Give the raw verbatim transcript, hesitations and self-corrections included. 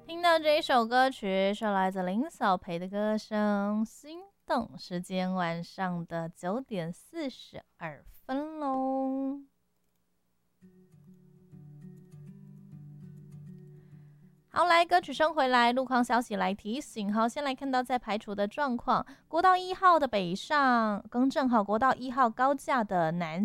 听到这一首歌曲是来自林小培的歌声《心动》，时间晚上的九点四十二分喽。好，来歌曲声回来，路况消息来提醒。好，先来看到在排除的状况，国道一号的北上，更正好，国道一号高架的南